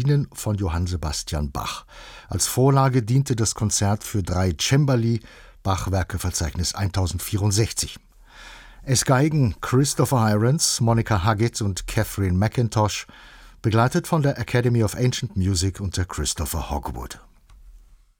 Violinen von Johann Sebastian Bach. Als Vorlage diente das Konzert für 3 Cembali, Bach-Werkeverzeichnis 1064. Es geigen Christopher Hirons, Monica Huggett und Catherine McIntosh, begleitet von der Academy of Ancient Music unter Christopher Hogwood.